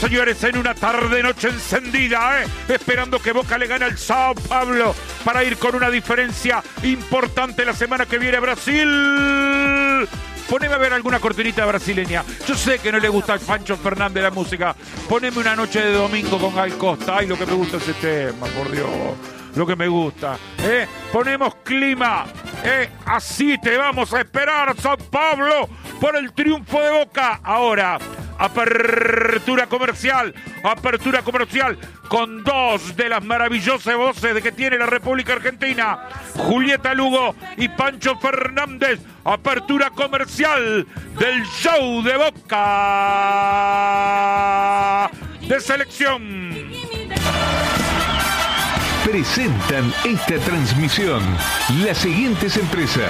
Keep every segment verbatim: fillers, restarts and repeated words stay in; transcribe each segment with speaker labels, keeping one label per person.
Speaker 1: Señores, en una tarde noche encendida, ¿eh? Esperando que Boca le gane al Sao Paulo para ir con una diferencia importante la semana que viene a Brasil. Poneme a ver alguna cortinita brasileña. Yo sé que no le gusta al Pancho Fernández la música. Poneme una noche de domingo con Gal Costa. Ay, lo que me gusta ese tema, por Dios. Lo que me gusta. ¿eh? Ponemos clima. ¿eh? Así te vamos a esperar, Sao Paulo, por el triunfo de Boca. Ahora, apertura comercial. Apertura comercial con dos de las maravillosas voces de que tiene la República Argentina. Julieta Lugo y Pancho Fernández. Apertura comercial del show de Boca de selección.
Speaker 2: Presentan esta transmisión las siguientes empresas.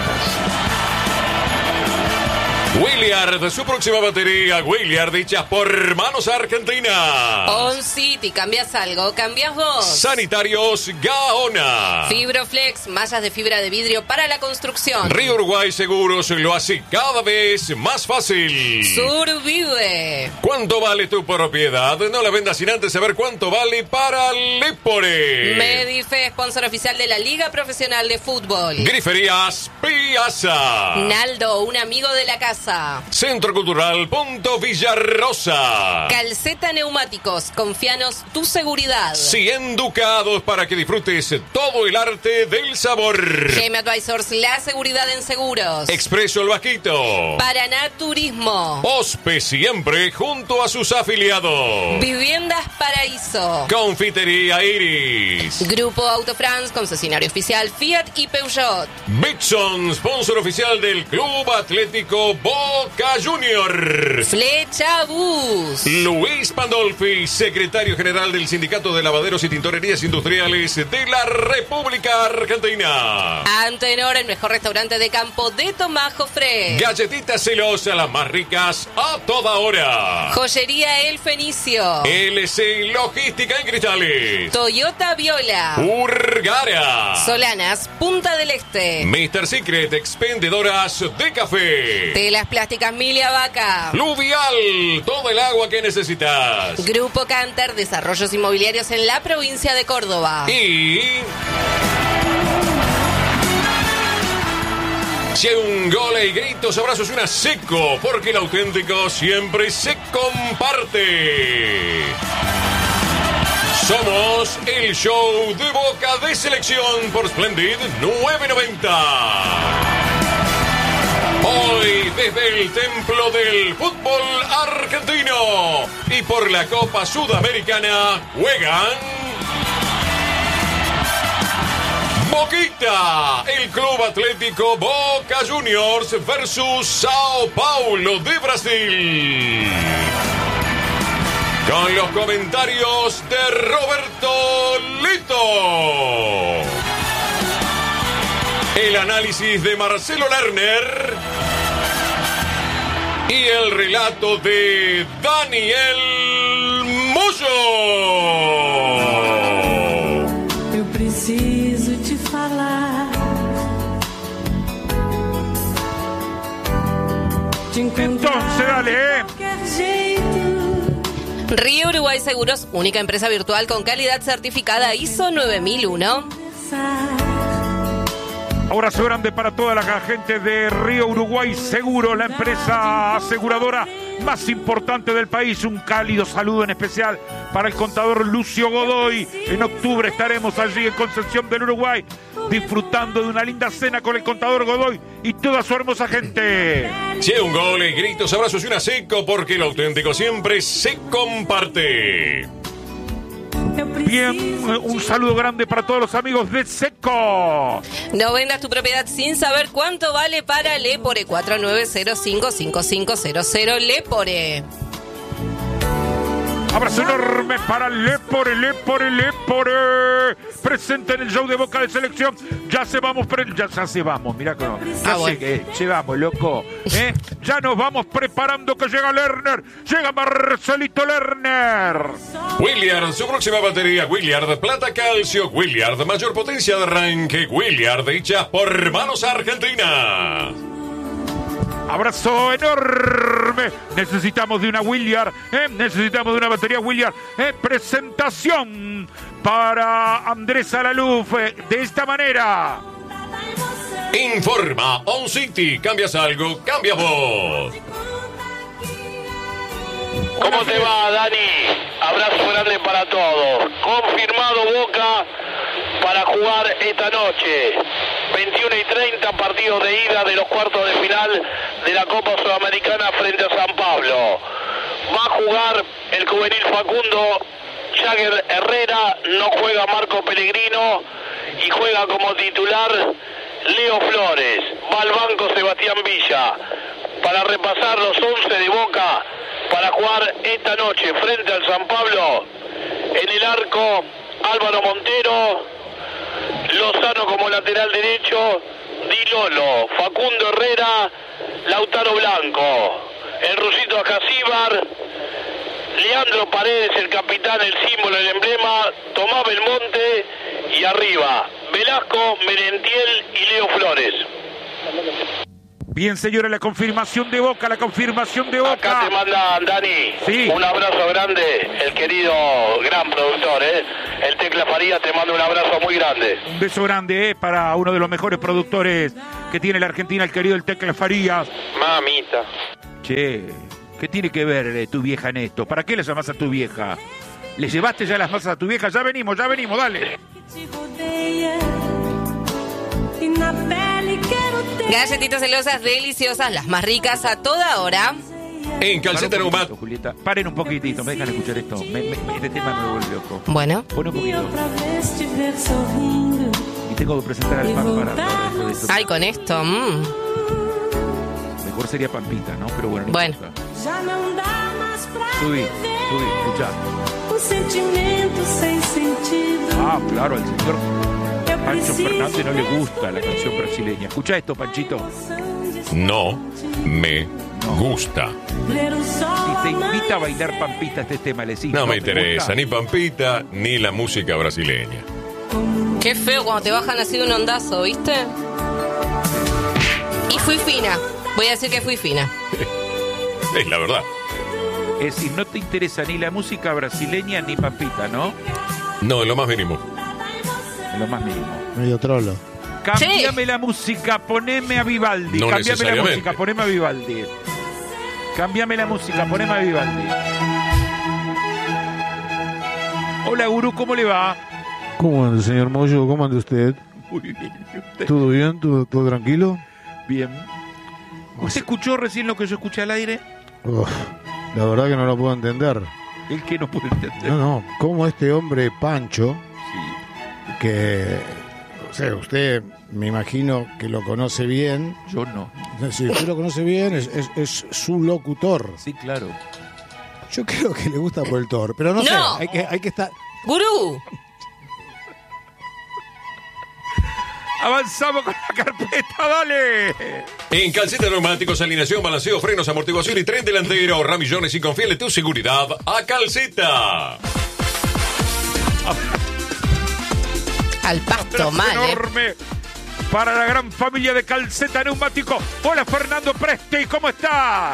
Speaker 3: Williard, su próxima batería, Williard, dichas por Manos Argentina.
Speaker 4: On City, ¿cambias algo? ¿Cambias vos?
Speaker 3: Sanitarios Gaona.
Speaker 4: Fibroflex, mallas de fibra de vidrio para la construcción.
Speaker 3: Río Uruguay Seguros lo hace cada vez más fácil.
Speaker 4: Survive.
Speaker 3: ¿Cuánto vale tu propiedad? No la vendas sin antes saber cuánto vale para Lepore.
Speaker 4: Medife, sponsor oficial de la Liga Profesional de Fútbol.
Speaker 3: Griferías Piazza.
Speaker 4: Naldo, un amigo de la casa.
Speaker 3: Centro Cultural Punto Villarrosa.
Speaker 4: Calceta Neumáticos, confianos tu seguridad.
Speaker 3: cien ducados para que disfrutes todo el arte del sabor.
Speaker 4: G M Advisors, la seguridad en seguros.
Speaker 3: Expreso El Vasquito.
Speaker 4: Paraná Turismo.
Speaker 3: Ospe siempre junto a sus afiliados.
Speaker 4: Viviendas Paraíso.
Speaker 3: Confitería Iris.
Speaker 4: Grupo Auto France, concesionario oficial Fiat y Peugeot.
Speaker 3: Bitson, sponsor oficial del Club Atlético Boca Junior.
Speaker 4: Flecha Bus.
Speaker 3: Luis Pandolfi, secretario general del Sindicato de Lavaderos y Tintorerías Industriales de la República Argentina.
Speaker 4: Antenor, el mejor restaurante de campo de Tomás Jofré.
Speaker 3: Galletitas Celosa, las más ricas a toda hora.
Speaker 4: Joyería El Fenicio.
Speaker 3: L C Logística en Cristales.
Speaker 4: Toyota Viola.
Speaker 3: Urgara.
Speaker 4: Solanas, Punta del Este.
Speaker 3: mister Secret, expendedoras de café.
Speaker 4: Telas plásticas Milia Vaca.
Speaker 3: Fluvial, todo el agua que necesitas.
Speaker 4: Grupo Canter, desarrollos inmobiliarios en la provincia de Córdoba.
Speaker 3: Y si hay un gol y gritos, abrazos y una seco, porque el auténtico siempre se comparte. Somos el show de Boca de selección por Splendid nueve noventa. Hoy desde el templo del fútbol argentino y por la Copa Sudamericana juegan Boquita, el Club Atlético Boca Juniors versus Sao Paulo de Brasil. Con los comentarios de Roberto Lito. El análisis de Marcelo Lerner. Y el relato de Daniel Moyo.
Speaker 5: Eu preciso te falar. Te
Speaker 1: Entonces, dale, ¿eh?
Speaker 4: Río Uruguay Seguros, única empresa virtual con calidad certificada I S O nueve mil uno.
Speaker 1: Abrazo grande para toda la gente de Río Uruguay Seguro, la empresa aseguradora más importante del país. Un cálido saludo en especial para el contador Lucio Godoy. En octubre estaremos allí en Concepción del Uruguay disfrutando de una linda cena con el contador Godoy y toda su hermosa gente.
Speaker 3: Si hay un gol y gritos, abrazos y una seco, porque lo auténtico siempre se comparte.
Speaker 1: Bien, un saludo grande para todos los amigos de Seco.
Speaker 4: No vendas tu propiedad sin saber cuánto vale para Lepore. Cuatro nueve cero cinco cinco cinco cero cero Lepore.
Speaker 1: Abrazo enorme para Lepore, Lepore, Lepore. Presente en el show de Boca de selección. Ya se vamos, pre- ya, ya se vamos, mirá que no. Ya
Speaker 4: Ah, bueno.
Speaker 1: sé que se vamos, loco. ¿eh? Ya nos vamos preparando que llega Lerner. Llega Marcelito Lerner.
Speaker 3: Williard, su próxima batería, Williard, plata calcio, Williard, mayor potencia de arranque, Williard, hecha por Manos Argentinas.
Speaker 1: Abrazo enorme. Necesitamos de una Williard, ¿eh? Necesitamos de una batería Williard. ¿eh? Presentación para Andrés Alaluf eh, de esta manera.
Speaker 3: Informa On City. ¿Cambias algo? Cambia vos.
Speaker 6: ¿Cómo te va, Dani? Abrazo grande para todos. Confirmado Boca para jugar esta noche. veintiuno y treinta, partido de ida de los cuartos de final de la Copa Sudamericana frente a San Pablo. Va a jugar el juvenil Facundo Jagger Herrera, no juega Marco Pellegrino y juega como titular Leo Flores. Va al banco Sebastián Villa para repasar los once de Boca para jugar esta noche frente al San Pablo. En el arco, Álvaro Montero, Lozano como lateral derecho, Di Lolo, Facundo Herrera, Lautaro Blanco, el rusito Acasíbar, Leandro Paredes, el capitán, el símbolo, el emblema, Tomás Belmonte y arriba, Velasco, Merentiel y Leo Flores.
Speaker 1: Bien, señora, la confirmación de Boca, la confirmación de Boca.
Speaker 6: Acá te mandan, Dani,
Speaker 1: sí.
Speaker 6: Un abrazo grande, el querido gran productor, ¿eh? El Tecla Farías te manda un abrazo muy grande.
Speaker 1: Un beso grande, ¿eh? Para uno de los mejores productores que tiene la Argentina, el querido el Tecla Farías.
Speaker 6: Mamita.
Speaker 1: Che, ¿qué tiene que ver eh, tu vieja en esto? ¿Para qué le llamas a tu vieja? ¿Le llevaste ya las masas a tu vieja? Ya venimos, ya venimos, dale.
Speaker 4: Galletitas celosas deliciosas, las más ricas a toda hora.
Speaker 3: En Calceta Neumático.
Speaker 1: Julieta, paren un poquitito, me dejan escuchar esto. Me, me, este tema me vuelve loco.
Speaker 4: Bueno.
Speaker 1: Pon un poquito. Y tengo que presentar al pan para hablar de esto.
Speaker 4: Ay, con esto. Mmm.
Speaker 1: Mejor sería Pampita, ¿no? Pero bueno. No
Speaker 4: bueno.
Speaker 1: Subí, subí, escuchá. Ah, claro, al señor Pancho Fernández no le gusta la canción brasileña. Escuchá esto, Panchito.
Speaker 3: No me gusta.
Speaker 1: Si te invita a bailar Pampita este tema, le decís.
Speaker 3: No, no me interesa
Speaker 1: gusta?
Speaker 3: ni Pampita ni la música brasileña.
Speaker 4: Qué feo cuando te bajan así de un ondazo, ¿viste? Y fui fina. Voy a decir que fui fina.
Speaker 3: Es la verdad.
Speaker 1: Es decir, no te interesa ni la música brasileña ni Pampita, ¿no?
Speaker 3: No, en lo más mínimo.
Speaker 1: En lo más mínimo.
Speaker 7: Medio trolo.
Speaker 1: Cambiame
Speaker 4: Sí.
Speaker 1: la música, poneme a Vivaldi.
Speaker 3: No
Speaker 1: Cambiame la
Speaker 3: necesariamente.
Speaker 1: música, poneme a Vivaldi. Cambiame la música, poneme a Vivaldi. Hola, Gurú, ¿cómo le va?
Speaker 7: ¿Cómo anda, señor Moyo? ¿Cómo anda usted?
Speaker 1: Muy bien. ¿Y usted?
Speaker 7: ¿Todo bien? ¿Todo, todo tranquilo?
Speaker 1: Bien. ¿Usted escuchó recién lo que yo escuché al aire?
Speaker 7: Uf, la verdad que no lo puedo entender.
Speaker 1: El que no puede entender.
Speaker 7: No, no. ¿Cómo este hombre Pancho,
Speaker 1: Sí,
Speaker 7: que... O sea, usted me imagino que lo conoce bien.
Speaker 1: yo no.
Speaker 7: Si usted lo conoce bien, es, es, es su locutor.
Speaker 1: Sí, claro.
Speaker 7: Yo creo que le gusta por el Thor, pero no,
Speaker 4: No.
Speaker 7: sé, hay que, hay que estar...
Speaker 4: Gurú.
Speaker 1: Avanzamos con la carpeta, dale.
Speaker 3: En Calceta Neumáticos, alineación, balanceo, frenos, amortiguación y tren delantero. Ramillones y confiele tu seguridad a Calceta.
Speaker 4: Al pasto,
Speaker 1: Abrazo
Speaker 4: mal, ¿eh?
Speaker 1: enorme para la gran familia de Calceta Neumático. Hola, Fernando Presti, ¿cómo estás?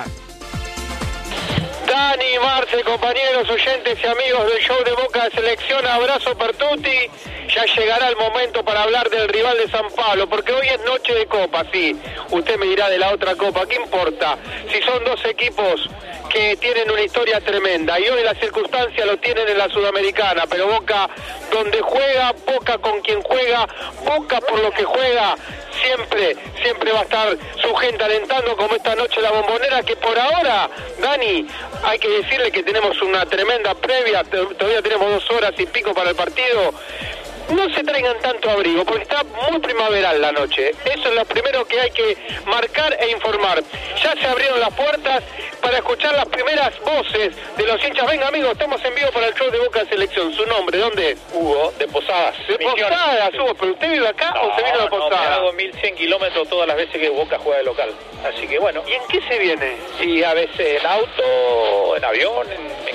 Speaker 6: Dani, Marce, compañeros, oyentes y amigos del show de Boca de Selección, abrazo per tutti. Ya llegará el momento para hablar del rival de San Pablo, porque hoy es noche de copa, sí. Usted me dirá de la otra copa, ¿qué importa? Si son dos equipos que tienen una historia tremenda, y hoy las circunstancias lo tienen en la Sudamericana, pero Boca donde juega, Boca con quien juega, Boca por lo que juega, siempre, siempre va a estar su gente alentando como esta noche la Bombonera, que por ahora, Dani, hay que decirle que tenemos una tremenda previa, todavía tenemos dos horas y pico para el partido. No se traigan tanto abrigo, porque está muy primaveral la noche. Eso es lo primero que hay que marcar e informar. Ya se abrieron las puertas para escuchar las primeras voces de los hinchas. Venga, amigos, estamos en vivo para el show de Boca de Selección. ¿Su nombre? ¿Dónde? Hugo, de Posadas. ¿De Posadas, Hugo? ¿Pero usted vive acá no, o se vino de Posadas? No, me hago mil cien kilómetros todas las veces que Boca juega de local. Así que bueno. ¿Y en qué se viene? Y a veces en auto, en avión, en, en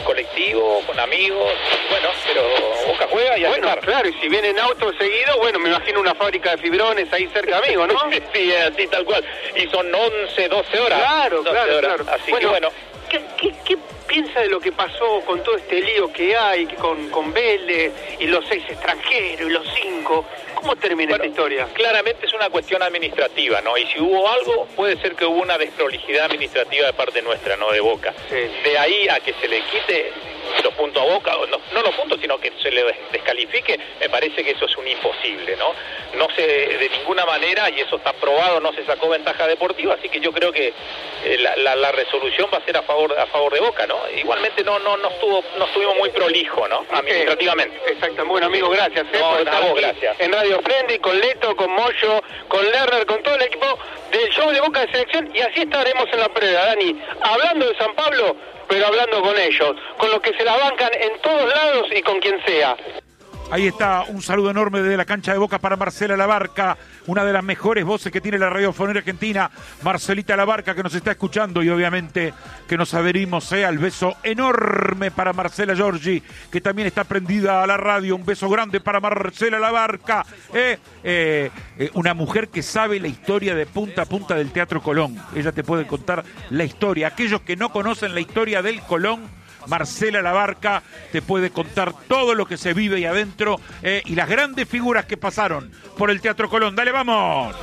Speaker 8: colectivo, con amigos, bueno, pero Boca juega y
Speaker 6: Bueno,
Speaker 8: hace
Speaker 6: claro, y si vienen autos seguidos, bueno, me imagino una fábrica de fibrones ahí cerca amigo, ¿no?
Speaker 8: Sí, es así tal cual. Y son once, doce horas.
Speaker 6: Claro,
Speaker 8: doce
Speaker 6: claro,
Speaker 8: horas.
Speaker 6: claro.
Speaker 8: Así que bueno.
Speaker 6: ¿qué, qué, qué piensa de lo que pasó con todo este lío que hay con, con Vélez y los seis extranjeros y los cinco? ¿Cómo termina
Speaker 8: Bueno,
Speaker 6: esta historia?
Speaker 8: Claramente es una cuestión administrativa, ¿no? Y si hubo algo, puede ser que hubo una desprolijidad administrativa de parte nuestra, no de Boca.
Speaker 6: Sí.
Speaker 8: De ahí a que se le quite los puntos a Boca, o no, no los puntos, sino que se le descalifique, me parece que eso es un imposible, ¿no? No se, de ninguna manera, y eso está probado, no se sacó ventaja deportiva, así que yo creo que eh, la, la, la resolución va a ser a favor a favor de Boca, ¿no? Igualmente no no no estuvo no estuvimos muy prolijo, ¿no? Administrativamente.
Speaker 6: Exacto, bueno amigo, gracias eh,
Speaker 8: No,
Speaker 6: por
Speaker 8: a
Speaker 6: estar
Speaker 8: vos,
Speaker 6: aquí
Speaker 8: gracias.
Speaker 6: en Radio Friendly, con Leto, con Moyo, con Lerner, con todo el equipo del show de Boca de Selección, y así estaremos en la previa, Dani, hablando de San Pablo, pero hablando con ellos, con los que se la bancan en todos lados y con quien sea.
Speaker 1: Ahí está, un saludo enorme desde la cancha de Boca para Marcela Labarca, una de las mejores voces que tiene la radiofonía argentina, Marcelita Labarca, que nos está escuchando, y obviamente que nos adherimos eh, al beso enorme para Marcela Giorgi, que también está prendida a la radio. Un beso grande para Marcela Labarca, eh, eh, eh, una mujer que sabe la historia de punta a punta del Teatro Colón. Ella te puede contar la historia. Aquellos que no conocen la historia del Colón, Marcela Labarca te puede contar todo lo que se vive ahí adentro eh, y las grandes figuras que pasaron por el Teatro Colón. Dale, vamos.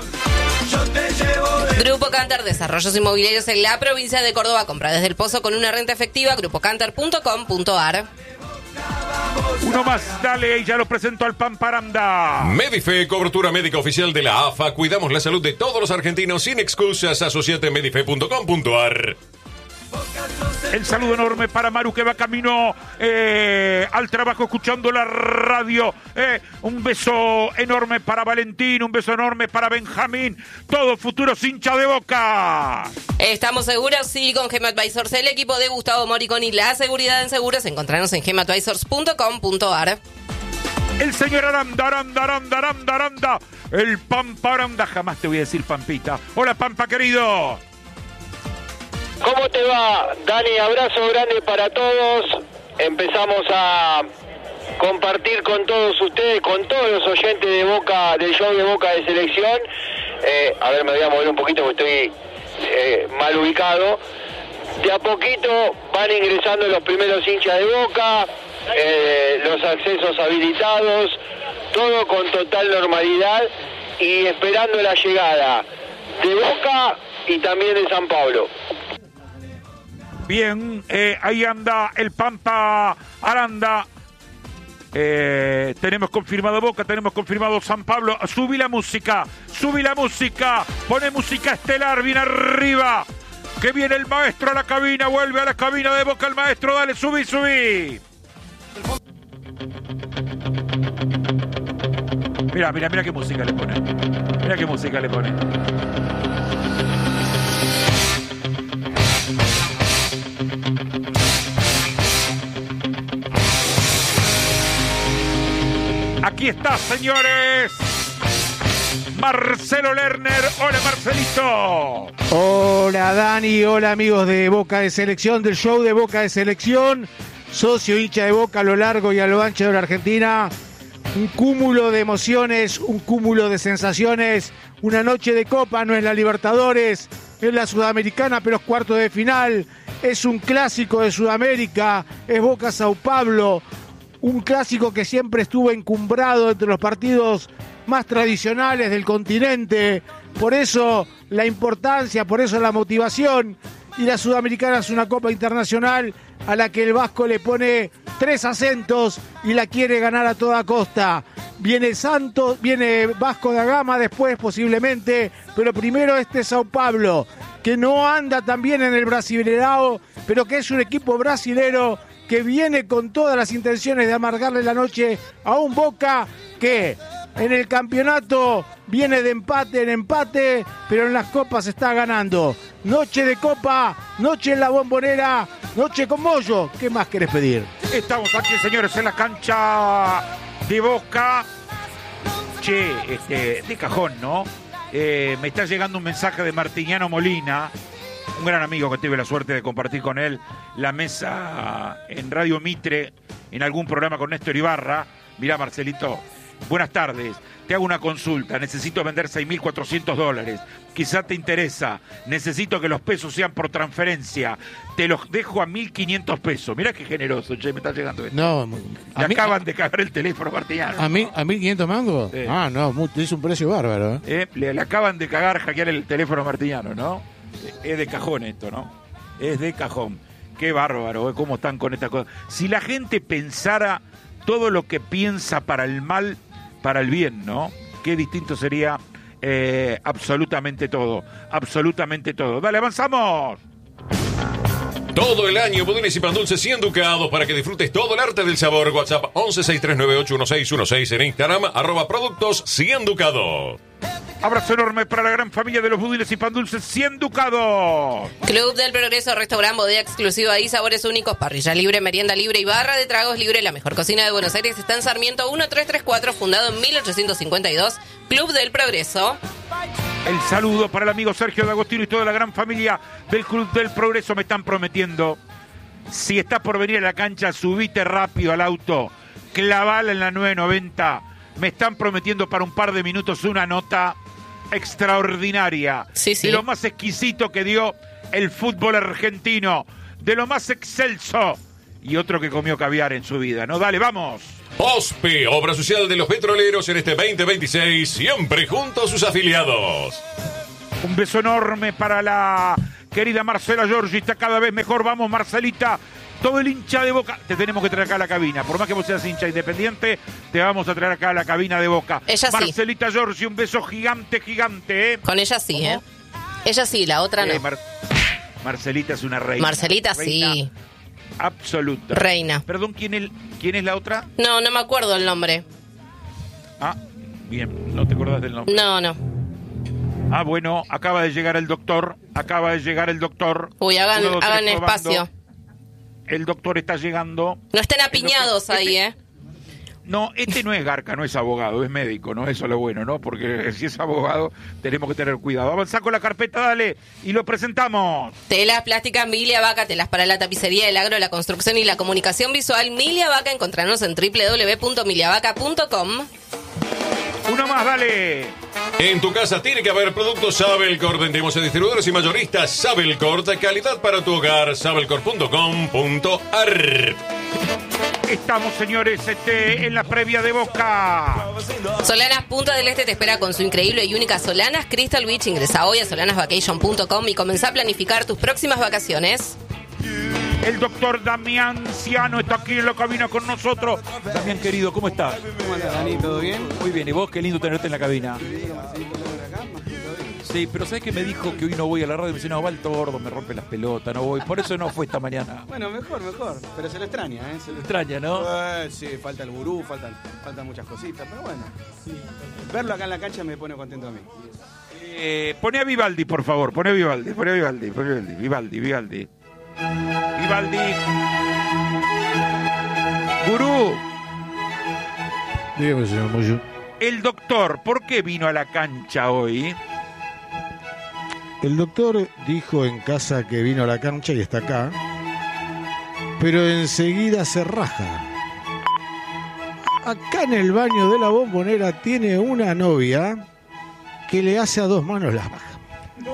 Speaker 4: Grupo Cantar, desarrollos inmobiliarios en la provincia de Córdoba. Compra desde el Pozo con una renta efectiva. grupo cantar punto com punto ar.
Speaker 1: Uno más, dale, y ya lo presento al Pamparanda.
Speaker 3: Medife, cobertura médica oficial de la A F A. Cuidamos la salud de todos los argentinos sin excusas. Asociate medife punto com punto ar.
Speaker 1: El saludo enorme para Maru, que va camino eh, al trabajo escuchando la radio. Eh, un beso enorme para Valentín, un beso enorme para Benjamín. Todos futuros hinchas de Boca.
Speaker 4: Estamos seguros, sí, con Gema Advisors, el equipo de Gustavo Moriconi, la seguridad en seguros. Encontrarnos en gema advisors punto com punto ar.
Speaker 1: El señor Aranda, Aranda, Aranda, Aranda, Aranda. El Pampa Aranda, jamás te voy a decir Pampita. Hola, Pampa, querido.
Speaker 6: ¿Cómo te va, Dani? Abrazo grande para todos. Empezamos a compartir con todos ustedes, con todos los oyentes de Boca, del show de Boca de Selección. Eh, a ver, me voy a mover un poquito porque estoy eh, mal ubicado. De a poquito van ingresando los primeros hinchas de Boca, eh, los accesos habilitados, todo con total normalidad y esperando la llegada de Boca y también de San Pablo.
Speaker 1: Bien, eh, ahí anda el Pampa Aranda. Eh, tenemos confirmado Boca, tenemos confirmado San Pablo. Subí la música, subí la música. Pone música estelar, bien arriba. Que viene el maestro a la cabina, vuelve a la cabina de Boca el maestro. Dale, subí, subí. Mira, mira, mira qué música le pone. Mira qué música le pone. Aquí está, señores. Marcelo Lerner. Hola, Marcelito.
Speaker 9: Hola, Dani. Hola, amigos de Boca de Selección, del show de Boca de Selección. Socio hincha de Boca a lo largo y a lo ancho de la Argentina. Un cúmulo de emociones, un cúmulo de sensaciones. Una noche de Copa, no es la Libertadores, es la Sudamericana, pero es cuarto de final. Es un clásico de Sudamérica, es Boca Sao Paulo. Un clásico que siempre estuvo encumbrado entre los partidos más tradicionales del continente. Por eso la importancia, por eso la motivación. Y la Sudamericana es una Copa Internacional a la que el Vasco le pone tres acentos y la quiere ganar a toda costa. Viene Santos, viene Vasco da Gama después posiblemente, pero primero este Sao Paulo, que no anda tan bien en el Brasileirao, pero que es un equipo brasilero que viene con todas las intenciones de amargarle la noche a un Boca que en el campeonato viene de empate en empate, pero en las copas está ganando. Noche de Copa, noche en la Bombonera, noche con Moyo. ¿Qué más querés pedir?
Speaker 1: Estamos aquí, señores, en la cancha de Boca. Che, este, de cajón, ¿no? Eh, me está llegando un mensaje de Martiniano Molina, Un gran amigo que tuve la suerte de compartir con él la mesa en Radio Mitre, en algún programa con Néstor Ibarra. Mirá, Marcelito, buenas tardes. Te hago una consulta. Necesito vender seis mil cuatrocientos dólares. Quizá te interesa. Necesito que los pesos sean por transferencia. Te los dejo a mil quinientos pesos. Mirá qué generoso, che, me está llegando esto.
Speaker 9: No,
Speaker 1: Le acaban de cagar el teléfono, Martiniano.
Speaker 9: ¿A mil, a mil quinientos mangos?
Speaker 1: Sí.
Speaker 9: Ah, no, muy- es un precio bárbaro. ¿eh?
Speaker 1: Eh, le, le acaban de cagar, hackear el teléfono a Martiniano, ¿no? Es de cajón esto, ¿no? Es de cajón. Qué bárbaro, ¿eh? ¿Cómo están con esta cosa? Si la gente pensara todo lo que piensa para el mal, para el bien, ¿no? Qué distinto sería eh, absolutamente todo. Absolutamente todo. Dale, avanzamos.
Speaker 3: Todo el año budines y pan dulces cien ducados para que disfrutes todo el arte del sabor. WhatsApp once sesenta y tres noventa y ocho dieciséis dieciséis. En Instagram, arroba productos cien ducados.
Speaker 1: Abrazo enorme para la gran familia de los budines y pan dulces cien ducados.
Speaker 4: Club del Progreso, restaurante, bodega exclusiva y sabores únicos, parrilla libre, merienda libre y barra de tragos libre. La mejor cocina de Buenos Aires está en Sarmiento mil trescientos treinta y cuatro, fundado en mil ochocientos cincuenta y dos. Club del Progreso.
Speaker 1: El saludo para el amigo Sergio D'Agostino y toda la gran familia del Club del Progreso. Me están prometiendo, si estás por venir a la cancha, subite rápido al auto, clavala en la nueve noventa. Me están prometiendo para un par de minutos una nota extraordinaria.
Speaker 4: Sí, sí.
Speaker 1: De lo más exquisito que dio el fútbol argentino, de lo más excelso. Y otro que comió caviar en su vida, ¿no? Dale, vamos.
Speaker 3: OSPE, obra social de los petroleros en este veinte veintiséis, siempre junto a sus afiliados.
Speaker 1: Un beso enorme para la querida Marcela Giorgi, está cada vez mejor. Vamos, Marcelita. Todo el hincha de Boca, te tenemos que traer acá a la cabina. Por más que vos seas hincha independiente, te vamos a traer acá a la cabina de Boca.
Speaker 4: Ella sí.
Speaker 1: Marcelita Giorgi, un beso gigante, gigante, ¿eh?
Speaker 4: Con ella sí,
Speaker 1: ¿Cómo?
Speaker 4: ¿eh? Ella sí, la otra no.
Speaker 1: Eh, Mar- Marcelita es una reina.
Speaker 4: Marcelita
Speaker 1: Reina
Speaker 4: sí.
Speaker 1: Absoluta.
Speaker 4: Reina.
Speaker 1: Perdón, ¿quién es, ¿quién es la otra?
Speaker 4: No, no me acuerdo el nombre.
Speaker 1: Ah, bien, no te acordás del nombre.
Speaker 4: No, no.
Speaker 1: Ah, bueno, acaba de llegar el doctor, acaba de llegar el doctor.
Speaker 4: Uy, hagan,
Speaker 1: Uno, dos, tres,
Speaker 4: hagan
Speaker 1: probando.
Speaker 4: espacio.
Speaker 1: El doctor está llegando.
Speaker 4: No estén apiñados
Speaker 1: doctor-
Speaker 4: ahí,
Speaker 1: este-
Speaker 4: ¿eh?
Speaker 1: No, este no es Garca, no es abogado, es médico, ¿no? Eso es lo bueno, ¿no? Porque si es abogado, tenemos que tener cuidado. Avanzá con la carpeta, dale, y lo presentamos.
Speaker 4: Telas plásticas Milia Vaca, telas para la tapicería, el agro, la construcción y la comunicación visual. Milia Vaca, encontrarnos en doble u doble u doble u punto milia vaca punto com.
Speaker 1: Uno más, dale.
Speaker 3: En tu casa tiene que haber productos Sabelcor. Vendemos a distribuidores y mayoristas Sabelcor. De calidad para tu hogar. Sabelcor punto com punto a r.
Speaker 1: Estamos, señores, este, en la previa de Boca.
Speaker 4: Solanas Punta del Este te espera con su increíble y única Solanas Crystal Beach. Ingresa hoy a solanas vacation punto com y comenzá a planificar tus próximas vacaciones.
Speaker 1: El doctor Damián Ciano está aquí en la cabina con nosotros. Damián, querido, ¿cómo estás?
Speaker 10: ¿Cómo andas, Dani? ¿Todo bien?
Speaker 1: Muy bien, ¿y vos? Qué lindo tenerte en la cabina. Sí, pero ¿sabes que me dijo que hoy no voy a la radio? Me dice, no, va el tordo, me rompe las pelotas, no voy. Por eso no fue esta mañana.
Speaker 10: Bueno, mejor, mejor. Pero se lo extraña, ¿eh? Se lo
Speaker 1: Extraña, ¿no?
Speaker 10: Eh, sí, falta el gurú, faltan, faltan muchas cositas, pero bueno. Verlo acá en la cancha me pone contento a mí.
Speaker 1: Eh, pone a Vivaldi, por favor, pone a Vivaldi, pone a Vivaldi, pone a Vivaldi, Vivaldi, Vivaldi. Vivaldi. Gurú,
Speaker 9: Dígame, señor Moyo.
Speaker 1: el doctor, ¿por qué vino a la cancha hoy?
Speaker 9: El doctor dijo en casa que vino a la cancha y está acá, pero enseguida se raja. Acá en el baño de la Bombonera tiene una novia que le hace a dos manos las bajas.
Speaker 10: No,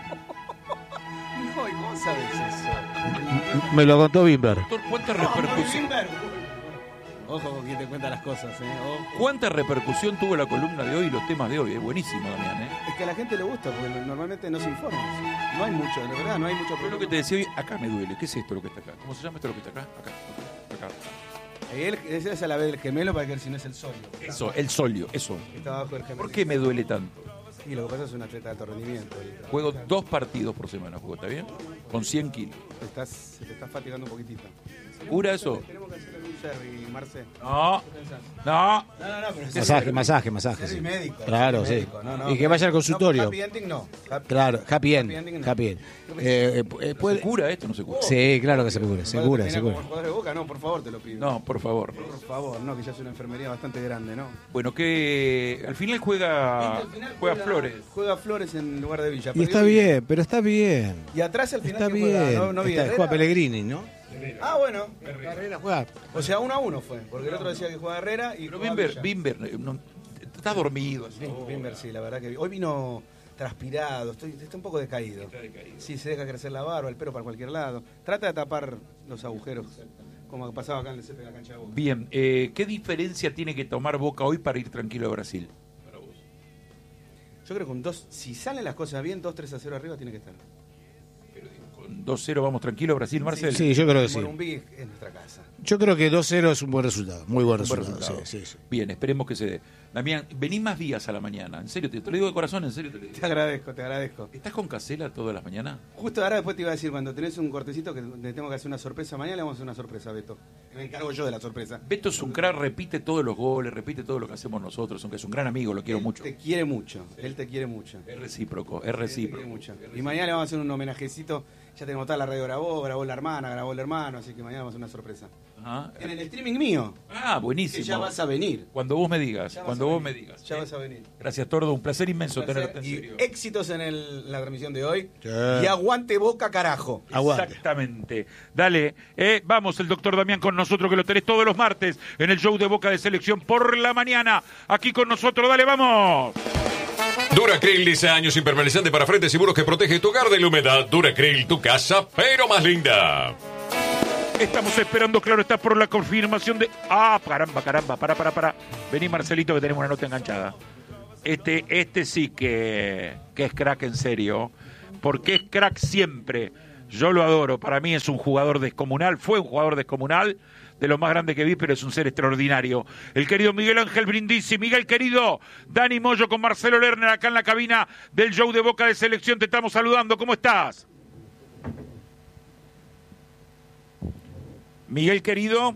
Speaker 10: ¿y cómo sabes eso?
Speaker 9: Me lo contó Bimber.
Speaker 1: Doctor, ¿cuánta repercusión,
Speaker 10: Ojo con quien te cuenta las cosas, ¿eh? Ojo.
Speaker 1: cuánta repercusión tuvo la columna de hoy y los temas de hoy? Es buenísimo, Damián, ¿eh?
Speaker 10: Es que a la gente le gusta, porque normalmente no se informa. No hay mucho, de verdad, no hay mucho.
Speaker 1: Pero lo que te decía hoy, acá me duele. ¿Qué es esto lo que está acá? ¿Cómo se llama esto lo que está acá? Acá, acá, acá.
Speaker 10: Él, ese es a la vez el gemelo para que ver si no es el solio.
Speaker 1: Eso, el solio, eso.
Speaker 10: Está abajo del gemelo.
Speaker 1: ¿Por qué me duele tanto?
Speaker 10: Y lo que pasa es un atleta de alto rendimiento.
Speaker 1: Juego dos partidos por semana, juego, ¿está bien? Con cien kilos.
Speaker 10: Te estás, se te está fatigando un poquitito.
Speaker 1: ¿Cura eso?
Speaker 10: Tenemos que hacer algún Servi, Marce?
Speaker 1: No.
Speaker 10: ¿Qué pensás?
Speaker 1: No.
Speaker 10: No, no, no, pero es
Speaker 7: Masaje,
Speaker 10: Servi.
Speaker 7: masaje, masaje.
Speaker 10: Servi
Speaker 7: Sí.
Speaker 10: médico.
Speaker 7: Claro,
Speaker 10: Servi
Speaker 7: sí.
Speaker 10: médico, no, no,
Speaker 7: y que vaya al consultorio.
Speaker 10: No, happy ending no. Happy-
Speaker 7: Claro, happy end.
Speaker 10: Happy ending no.
Speaker 7: Happy end. Eh, eh, puede-
Speaker 11: ¿Se cura esto? No se cura.
Speaker 7: Sí, claro que se cura, se cura, se
Speaker 10: Como
Speaker 7: cura.
Speaker 10: jugador de Boca, no, por favor, te lo pido.
Speaker 11: No, por favor.
Speaker 10: Por favor, no, que ya es una enfermería bastante grande, ¿no?
Speaker 11: Bueno, que al final juega,
Speaker 10: Al final
Speaker 11: juega Flores.
Speaker 10: Juega Flores en lugar de Villa.
Speaker 7: Y está
Speaker 10: Perdió Villa.
Speaker 7: bien, pero está bien.
Speaker 10: Y atrás al final
Speaker 7: Está
Speaker 10: ¿quién juega?
Speaker 7: bien.
Speaker 10: No, no vi
Speaker 7: Está-
Speaker 10: Herrera.
Speaker 7: juega Pellegrini, ¿no?
Speaker 10: Ah, bueno.
Speaker 7: Herrera juega.
Speaker 10: O sea, uno a uno fue, porque el otro decía que juega Herrera y
Speaker 11: Pero
Speaker 10: jugaba
Speaker 11: Bimber,
Speaker 10: Villa.
Speaker 11: Bimber eh, no, está dormido. así.
Speaker 10: Bim- Bimber, sí, la verdad que hoy vino transpirado, estoy, está un poco decaído. Sí, se deja crecer la barba, el pelo para cualquier lado. Trata de tapar los agujeros, como pasaba acá en el césped de la cancha de Boca.
Speaker 11: Bien, eh, ¿qué diferencia tiene que tomar Boca hoy para ir tranquilo a Brasil?
Speaker 10: Yo creo que con dos, si salen las cosas bien, dos tres a cero arriba tiene que estar.
Speaker 11: Con dos cero vamos tranquilo a Brasil, Marcel.
Speaker 7: Sí, yo creo que sí.
Speaker 10: Morumbí es nuestra casa.
Speaker 7: Yo creo que dos cero es un buen resultado, muy buen
Speaker 11: Un buen
Speaker 7: resultado.
Speaker 11: resultado.
Speaker 7: Sí, sí, sí.
Speaker 11: Bien, esperemos que se dé. Damián, vení más días a la mañana. En serio, te, te lo digo de corazón, en serio te lo digo.
Speaker 10: Te agradezco, te agradezco.
Speaker 11: ¿Estás con Casela todas las mañanas?
Speaker 10: Justo ahora después te iba a decir, cuando tenés un cortecito que te tengo que hacer una sorpresa, mañana le vamos a hacer una sorpresa, Beto. Me encargo yo de la sorpresa.
Speaker 11: Beto es un crack, repite todos los goles, repite todo lo que hacemos nosotros, aunque es un gran amigo, lo quiero
Speaker 10: Él
Speaker 11: mucho.
Speaker 10: Te quiere mucho, él te quiere mucho.
Speaker 11: Es recíproco, es
Speaker 10: Él te
Speaker 11: recíproco.
Speaker 10: quiere mucho. Y mañana le vamos a hacer un homenajecito. Ya tenemos toda la radio grabó, grabó la hermana, grabó el hermano, así que mañana vamos a hacer una sorpresa.
Speaker 11: Ajá.
Speaker 10: En el streaming mío.
Speaker 11: Ah, buenísimo.
Speaker 10: Que ya vas a venir.
Speaker 11: Cuando vos me digas,
Speaker 10: Ya vas
Speaker 11: cuando
Speaker 10: a
Speaker 11: vos
Speaker 10: venir.
Speaker 11: me digas.
Speaker 10: Ya
Speaker 11: Eh,
Speaker 10: vas a venir.
Speaker 11: Gracias, Tordo, un placer inmenso
Speaker 10: Un placer
Speaker 11: tenerte en
Speaker 10: y
Speaker 11: serio.
Speaker 10: éxitos en el- la transmisión de hoy.
Speaker 7: Sí.
Speaker 10: Y aguante Boca, carajo.
Speaker 7: Aguante.
Speaker 1: Exactamente. Dale, eh, vamos, el doctor Damián con nosotros, que lo tenés todos los martes en el show de Boca de Selección por la mañana. Aquí con nosotros, dale, vamos.
Speaker 3: Duracril dice años impermeabilizante para frentes y muros que protege tu hogar de la humedad. Duracril, tu casa, pero más linda.
Speaker 1: Estamos esperando, claro, está por la confirmación de... Ah, caramba, caramba, para, para, para. Vení, Marcelito, que tenemos una nota enganchada. Este, este sí que, que es crack en serio, porque es crack siempre. Yo lo adoro, para mí es un jugador descomunal, fue un jugador descomunal, de lo más grande que vi, pero es un ser extraordinario. El querido Miguel Ángel Brindisi. Miguel, querido, Dani Moyo con Marcelo Lerner acá en la cabina del show de Boca de Selección. Te estamos saludando. ¿Cómo estás? Miguel, querido.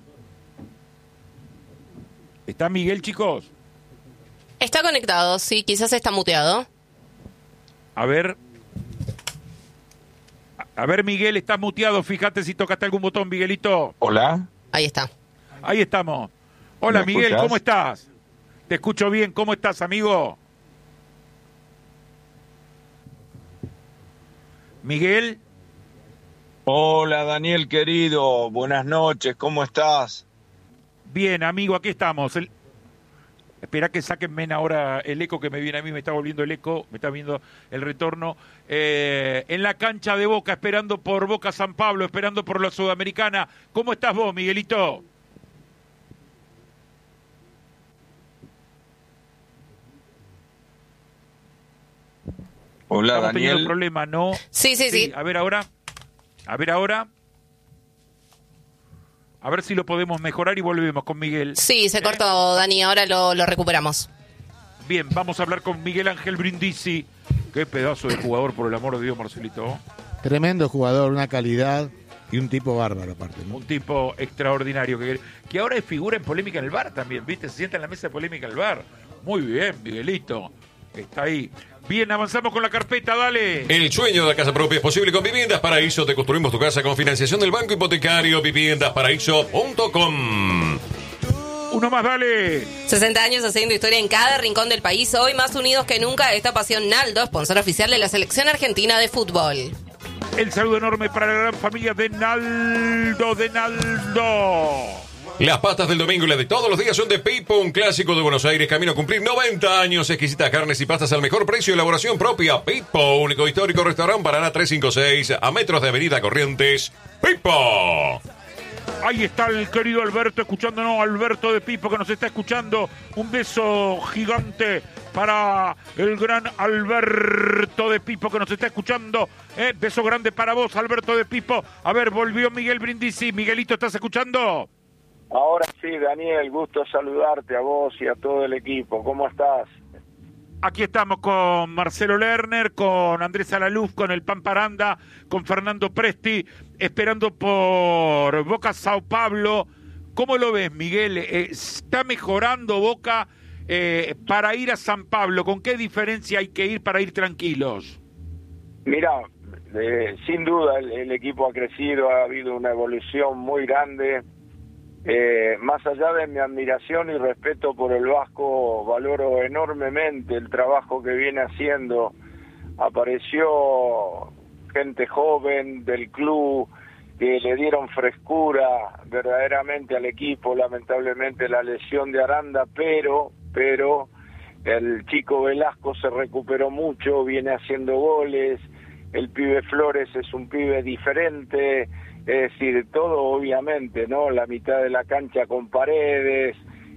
Speaker 1: ¿Está Miguel, chicos?
Speaker 4: Está conectado, sí, quizás está muteado.
Speaker 1: A ver. A ver, Miguel, estás muteado. Fíjate si tocaste algún botón, Miguelito.
Speaker 12: Hola.
Speaker 4: Ahí está.
Speaker 1: Ahí estamos. Hola,
Speaker 12: ¿Me
Speaker 1: Miguel,
Speaker 12: escuchas?
Speaker 1: ¿cómo estás? Te escucho bien. ¿Cómo estás, amigo? Miguel.
Speaker 12: Hola, Daniel querido. Buenas noches. ¿Cómo estás?
Speaker 1: Bien, amigo, aquí estamos. El... Espera que sáquenme ahora el eco que me viene a mí, me está volviendo el eco, me está viendo el retorno. Eh, en la cancha de Boca, esperando por Boca San Pablo, esperando por la Sudamericana. ¿Cómo estás vos, Miguelito?
Speaker 12: Hola,
Speaker 1: Estamos teniendo
Speaker 12: Daniel.
Speaker 1: problemas, ¿no?
Speaker 4: Sí, sí, sí.
Speaker 1: A ver ahora. A ver ahora. A ver si lo podemos mejorar y volvemos con Miguel.
Speaker 4: Sí, se cortó, Dani, ahora lo, lo recuperamos.
Speaker 1: Bien, vamos a hablar con Miguel Ángel Brindisi. Qué pedazo de jugador, por el amor de Dios, Marcelito.
Speaker 7: Tremendo jugador, una calidad y un tipo bárbaro aparte, ¿no?
Speaker 1: Un tipo extraordinario que, que ahora es figura en polémica en el bar también, ¿viste? Se sienta en la mesa de polémica en el bar. Muy bien, Miguelito. Está ahí. Bien, avanzamos con la carpeta, dale.
Speaker 3: El sueño de la casa propia es posible con Viviendas Paraíso. Te construimos tu casa con financiación del Banco Hipotecario. viviendas paraíso punto com.
Speaker 1: Uno más, dale.
Speaker 4: sesenta años haciendo historia en cada rincón del país. Hoy más unidos que nunca, esta pasión Naldo, sponsor oficial de la Selección Argentina de Fútbol.
Speaker 1: El saludo enorme para la gran familia de Naldo, de Naldo.
Speaker 3: Las pastas del domingo y las de todos los días son de Pipo, un clásico de Buenos Aires, camino a cumplir noventa años. Exquisitas carnes y pastas al mejor precio, elaboración propia. Pipo, único histórico restaurante Paraná trescientos cincuenta y seis, a metros de Avenida Corrientes. Pipo.
Speaker 1: Ahí está el querido Alberto escuchándonos, Alberto de Pipo que nos está escuchando. Un beso gigante para el gran Alberto de Pipo que nos está escuchando. Eh, beso grande para vos, Alberto de Pipo. A ver, volvió Miguel Brindisi. Miguelito, ¿estás escuchando?
Speaker 12: Ahora sí, Daniel, gusto saludarte a vos y a todo el equipo. ¿Cómo estás?
Speaker 1: Aquí estamos con Marcelo Lerner, con Andrés Alaluz, con el Pamparanda, con Fernando Presti, esperando por Boca Sao Paulo, ¿Cómo lo ves, Miguel? Eh, ¿Está mejorando Boca eh, para ir a San Pablo? ¿Con qué diferencia hay que ir para ir tranquilos?
Speaker 12: Mira, eh, sin duda el, el equipo ha crecido, ha habido una evolución muy grande. Eh, más allá de mi admiración y respeto por el Vasco, valoro enormemente el trabajo que viene haciendo. Apareció gente joven del club que le dieron frescura verdaderamente al equipo. Lamentablemente la lesión de Aranda, pero, pero el chico Velasco se recuperó mucho, viene haciendo goles. El pibe Flores es un pibe diferente, es decir, todo obviamente, ¿no? La mitad de la cancha con Paredes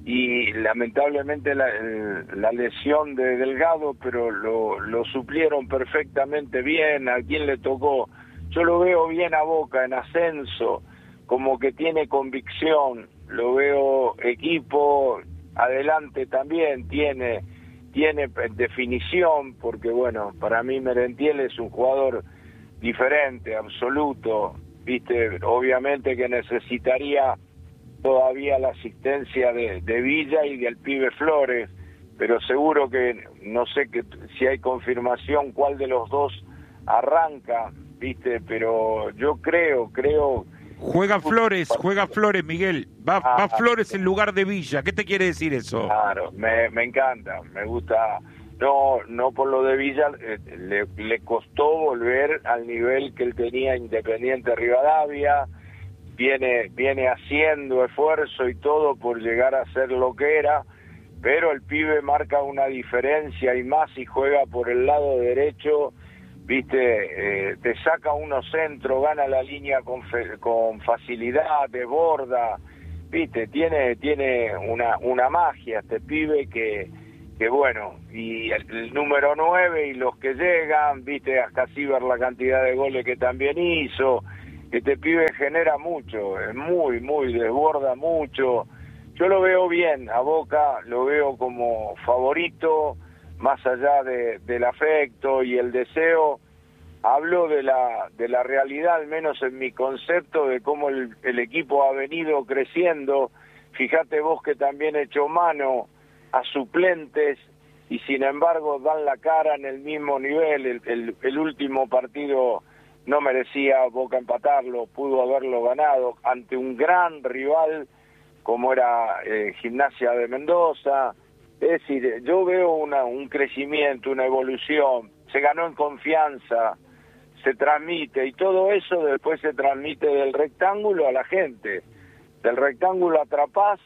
Speaker 12: y lamentablemente la, la lesión de Delgado, pero lo, lo suplieron perfectamente bien. ¿A quién le tocó? Yo lo veo bien a Boca en ascenso, como que tiene convicción, lo veo equipo, adelante también tiene, tiene definición, porque bueno, para mí Merentiel es un jugador diferente, absoluto, viste, obviamente que necesitaría todavía la asistencia de, de Villa y del pibe Flores, pero seguro que, no sé que si hay confirmación cuál de los dos arranca, viste, pero yo creo, creo...
Speaker 1: Juega Flores, juega Flores, Miguel. Va, ah, va Flores en lugar de Villa. ¿Qué te quiere decir eso?
Speaker 12: Claro, me, me encanta, me gusta. No, no por lo de Villa, eh, le, le costó volver al nivel que él tenía Independiente Rivadavia. Viene, viene haciendo esfuerzo y todo por llegar a ser lo que era, pero el pibe marca una diferencia y más si juega por el lado derecho. Viste, eh, te saca unos centros, gana la línea con, fe, con facilidad, desborda, viste, tiene tiene una una magia este pibe que, que bueno, y el, el número nueve y los que llegan, viste, hasta Ciber la cantidad de goles que también hizo, este pibe genera mucho, es muy, muy, desborda mucho. Yo lo veo bien, a Boca lo veo como favorito, más allá de, del afecto y el deseo. Hablo de la de la realidad, al menos en mi concepto, de cómo el, el equipo ha venido creciendo. Fíjate vos que también echó mano a suplentes y sin embargo dan la cara en el mismo nivel. El, el, el último partido no merecía Boca empatarlo, pudo haberlo ganado ante un gran rival como era eh, Gimnasia de Mendoza. Es decir, yo veo una, un crecimiento, una evolución, se ganó en confianza, se transmite, y todo eso después se transmite del rectángulo a la gente. Del rectángulo atrapás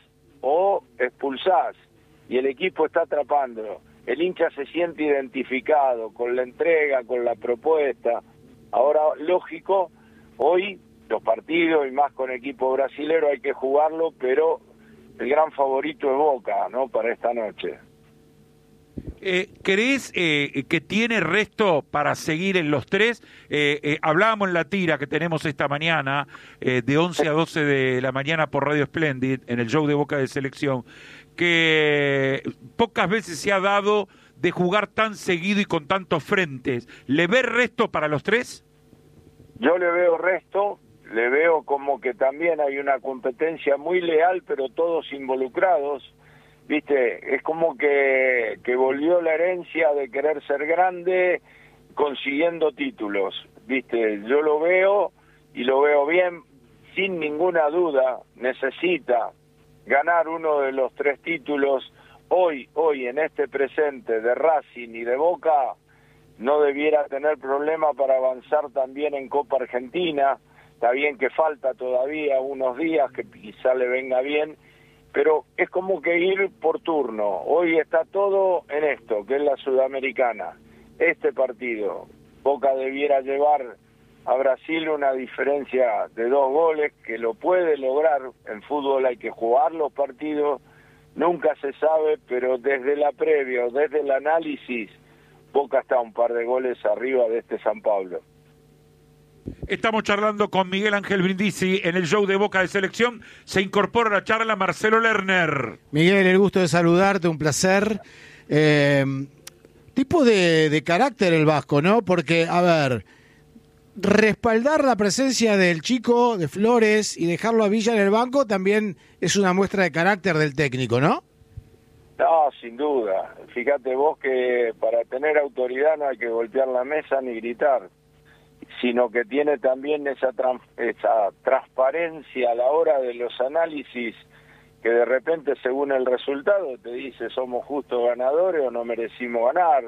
Speaker 12: o expulsás, y el equipo está atrapando. El hincha se siente identificado con la entrega, con la propuesta. Ahora, lógico, hoy los partidos, y más con equipo brasilero, hay que jugarlo, pero el gran favorito es Boca, ¿no?, para esta noche.
Speaker 1: Eh, ¿Crees eh, que tiene resto para seguir en los tres? Eh, eh, hablábamos en la tira que tenemos esta mañana, eh, de once a doce de la mañana por Radio Splendid, en el show de Boca de Selección, que pocas veces se ha dado de jugar tan seguido y con tantos frentes. ¿Le ve resto para los tres?
Speaker 12: Yo le veo resto, le veo como que también hay una competencia muy leal, pero todos involucrados. Viste, es como que, que volvió la herencia de querer ser grande consiguiendo títulos. Viste, yo lo veo y lo veo bien, sin ninguna duda, necesita ganar uno de los tres títulos. Hoy, hoy en este presente de Racing y de Boca, no debiera tener problema para avanzar también en Copa Argentina. Está bien que falta todavía unos días, que quizá le venga bien, pero es como que ir por turno. Hoy está todo en esto, que es la Sudamericana. Este partido, Boca debiera llevar a Brasil una diferencia de dos goles, que lo puede lograr. En fútbol hay que jugar los partidos, nunca se sabe, pero desde la previa o desde el análisis, Boca está un par de goles arriba de este San Pablo.
Speaker 1: Estamos charlando con Miguel Ángel Brindisi en el show de Boca de Selección. Se incorpora a la charla Marcelo Lerner.
Speaker 9: Miguel, el gusto de saludarte, un placer. Eh, tipo de, de carácter el vasco, ¿no? Porque, a ver, respaldar la presencia del chico, de Flores, y dejarlo a Villa en el banco también es una muestra de carácter del técnico, ¿no?
Speaker 12: No, sin duda. Fíjate vos que para tener autoridad no hay que golpear la mesa ni gritar, sino que tiene también esa, trans- esa transparencia a la hora de los análisis, que de repente según el resultado te dice somos justos ganadores o no merecimos ganar,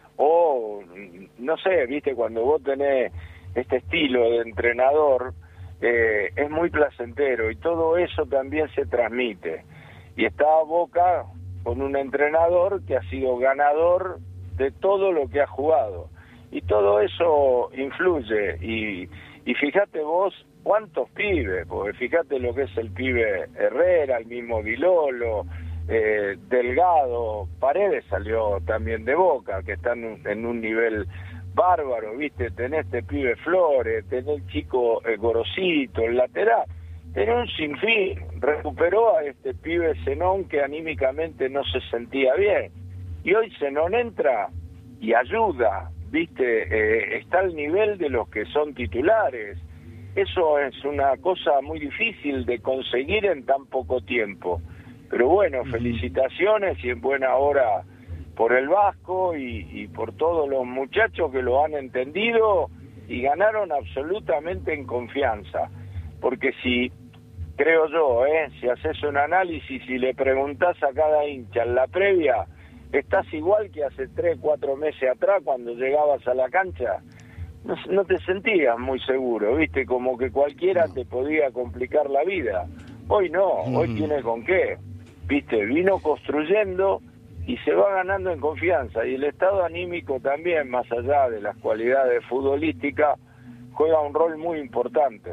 Speaker 12: o no sé, viste, cuando vos tenés este estilo de entrenador, eh, es muy placentero y todo eso también se transmite. Y está Boca con un entrenador que ha sido ganador de todo lo que ha jugado. Y todo eso influye. Y, y fíjate vos cuántos pibes, porque fíjate lo que es el pibe Herrera, el mismo Vilolo, eh, Delgado, Paredes salió también de Boca, que están en, en un nivel bárbaro, viste, tenés este pibe Flores, tenés el chico eh, Gorosito, el lateral, tenés un sinfín, recuperó a este pibe Zenón que anímicamente no se sentía bien, y hoy Zenón entra y ayuda, viste, eh, está al nivel de los que son titulares. Eso es una cosa muy difícil de conseguir en tan poco tiempo, pero bueno, felicitaciones y en buena hora por el Vasco y, y por todos los muchachos que lo han entendido y ganaron absolutamente en confianza, porque si, creo yo, eh, si haces un análisis y le preguntás a cada hincha en la previa, estás igual que hace tres, cuatro meses atrás cuando llegabas a la cancha, no, no te sentías muy seguro, viste, como que cualquiera te podía complicar la vida. Hoy no, hoy tiene con qué, viste, vino construyendo y se va ganando en confianza, y el estado anímico también, más allá de las cualidades futbolísticas, juega un rol muy importante.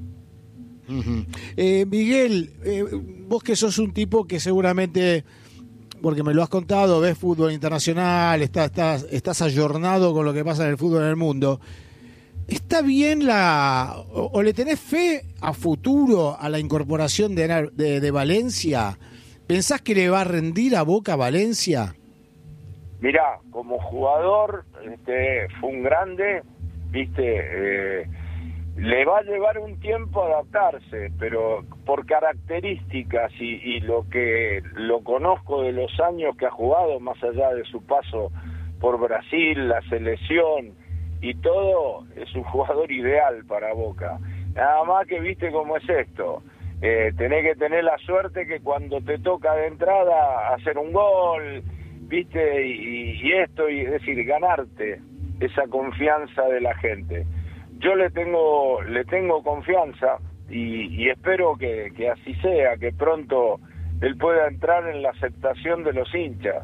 Speaker 9: Uh-huh. eh, Miguel, eh, vos que sos un tipo que seguramente, porque me lo has contado, ves fútbol internacional, estás, estás, estás ayornado con lo que pasa en el fútbol en el mundo, ¿está bien la, o, o le tenés fe a futuro a la incorporación de, de, de Valencia? ¿Pensás que le va a rendir a Boca Valencia?
Speaker 12: Mirá, como jugador este, fue un grande, viste, eh, le va a llevar un tiempo adaptarse, pero por características y, y lo que lo conozco de los años que ha jugado, más allá de su paso por Brasil, la selección y todo, es un jugador ideal para Boca. Nada más que viste cómo es esto. Eh, tenés que tener la suerte que cuando te toca de entrada hacer un gol, viste, y, y esto, y es decir, ganarte esa confianza de la gente. Yo le tengo le tengo confianza y, y espero que, que así sea, que pronto él pueda entrar en la aceptación de los hinchas.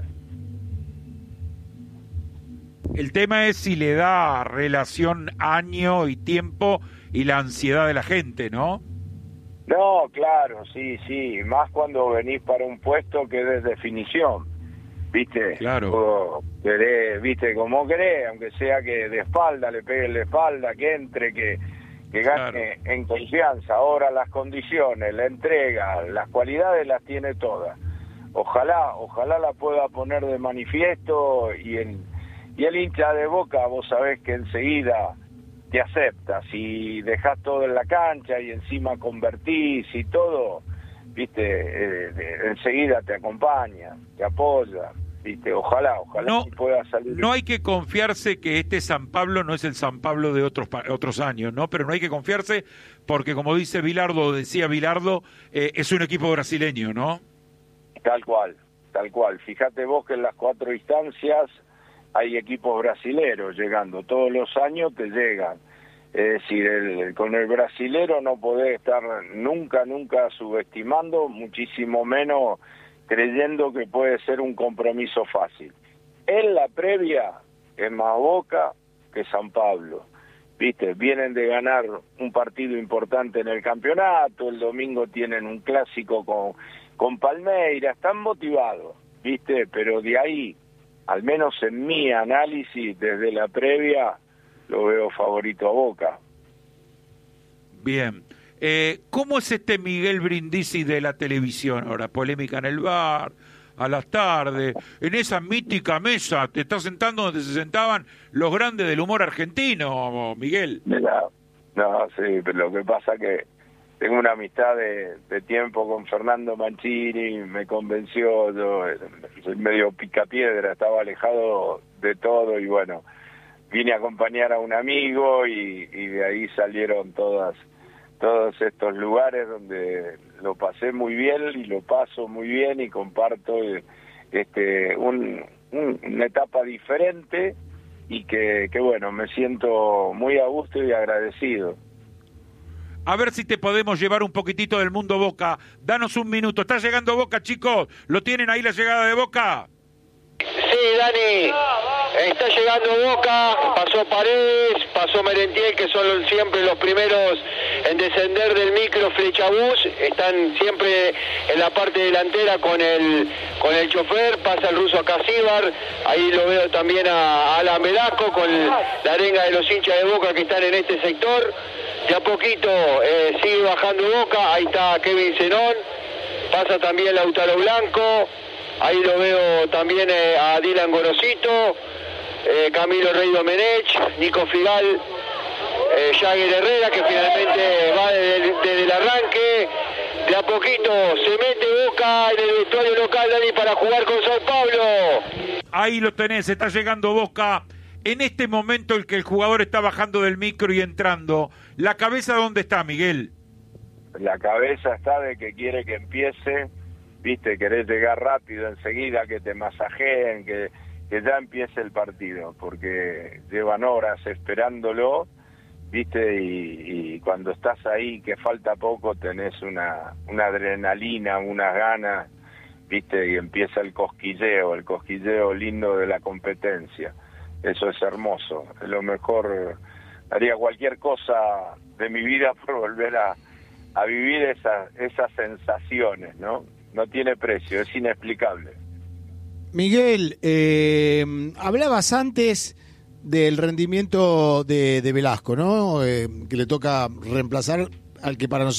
Speaker 1: El tema es si le da relación año y tiempo y la ansiedad de la gente, ¿no?
Speaker 12: No, claro, sí, sí, más cuando venís para un puesto que es definición, ¿viste?
Speaker 1: Claro.
Speaker 12: O querés, ¿viste? Como querés, aunque sea que de espalda, le pegue la espalda, que entre, que, que gane claro. En confianza. Ahora las condiciones, la entrega, las cualidades las tiene todas. Ojalá, ojalá la pueda poner de manifiesto y, en, y el hincha de Boca, vos sabés que enseguida te aceptas y dejás todo en la cancha y encima convertís y todo, viste, eh, de, enseguida te acompaña, te apoya, viste, ojalá, ojalá
Speaker 1: no,
Speaker 12: que pueda salir.
Speaker 1: No hay que confiarse que este San Pablo no es el San Pablo de otros otros años, ¿no? Pero no hay que confiarse porque, como dice Bilardo, decía Bilardo, eh, es un equipo brasileño, ¿no? Tal cual, tal cual. Fíjate vos que en las cuatro instancias hay equipos brasileros llegando, todos los años te llegan. Es decir, el, con el brasilero no podés estar nunca, nunca subestimando, muchísimo menos creyendo que puede ser un compromiso fácil. En la previa es más Boca que San Pablo. Viste, vienen de ganar un partido importante en el campeonato, el domingo tienen un clásico con, con Palmeiras, están motivados, viste, pero de ahí, al menos en mi análisis desde la previa, lo veo favorito a Boca.
Speaker 13: Bien. Eh, ¿Cómo es este Miguel Brindisi de la televisión ahora? Polémica en el bar, a las tardes, en esa mítica mesa, te estás sentando donde se sentaban los grandes del humor argentino, Miguel.
Speaker 12: Mirá, no, sí, pero lo que pasa que tengo una amistad de, de tiempo con Fernando Mancini, me convenció, yo soy medio picapiedra, estaba alejado de todo y bueno, vine a acompañar a un amigo y, y de ahí salieron todas todos estos lugares donde lo pasé muy bien y lo paso muy bien y comparto este un, un, una etapa diferente y que, que bueno, me siento muy a gusto y agradecido.
Speaker 13: A ver si te podemos llevar un poquitito del mundo Boca. Danos un minuto. Está llegando Boca, chicos. ¿Lo tienen ahí la llegada de Boca?
Speaker 6: Sí, Dani. Está llegando Boca. Pasó Paredes, pasó Merentiel, que son siempre los primeros en descender del micro Flechabús. Están siempre en la parte delantera con el con el chofer. Pasa el ruso Casíbar. Ahí lo veo también a Alan Velasco con la arenga de los hinchas de Boca que están en este sector. De a poquito eh, sigue bajando Boca, ahí está Kevin Zenón, pasa también Lautaro Blanco, ahí lo veo también eh, a Dylan Gorosito, eh, Camilo Rey Domenech, Nico Figal, eh, Jagger Herrera, que finalmente va desde el, desde el arranque. De a poquito se mete Boca en el vestuario local, Dani, para jugar con Sao Paulo.
Speaker 13: Ahí lo tenés, está llegando Boca. En este momento el que el jugador está bajando del micro y entrando, ¿la cabeza dónde está, Miguel?
Speaker 12: La cabeza está de que quiere que empiece, viste, querés llegar rápido enseguida, que te masajeen, que, que ya empiece el partido, porque llevan horas esperándolo, viste, y, y cuando estás ahí, que falta poco, tenés una, una adrenalina, unas ganas, viste, y empieza el cosquilleo, el cosquilleo lindo de la competencia. Eso es hermoso, es lo mejor, haría cualquier cosa de mi vida por volver a, a vivir esas, esas sensaciones, ¿no? No tiene precio, es inexplicable.
Speaker 9: Miguel, eh, hablabas antes del rendimiento de, de Velasco, ¿no? Eh, que le toca reemplazar al que para nosotros